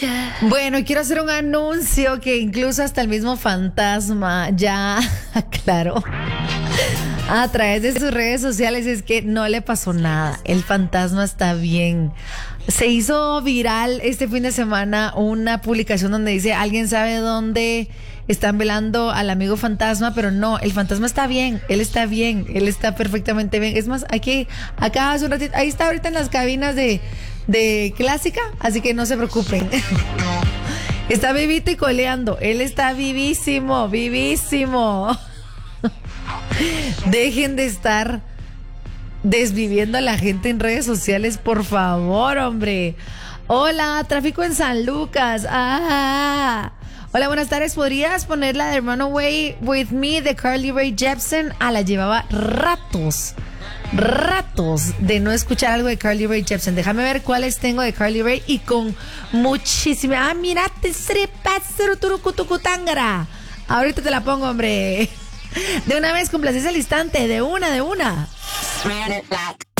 Bueno, quiero hacer un anuncio que incluso hasta el mismo fantasma ya aclaró a través de sus redes sociales. Es que no le pasó nada, el fantasma está bien. Se hizo viral este fin de semana una publicación donde dice: ¿alguien sabe dónde están velando al amigo fantasma? Pero no, el fantasma está bien, él está perfectamente bien. Es más, acá hace un ratito, ahí está ahorita en las cabinas de Clásica, así que no se preocupen. Está vivito y coleando, él está vivísimo. Dejen de estar desviviendo a la gente en redes sociales, por favor, hombre. Hola, tráfico en San Lucas. Hola, buenas tardes. ¿Podrías poner la de Runaway With Me de Carly Rae Jepsen? La llevaba ratos de no escuchar algo de Carly Rae Jepsen. Déjame ver cuáles tengo de Carly Rae y con muchísima. Mira, te turucutangara. Ahorita te la pongo, hombre. De una vez, complacencia al instante, de una.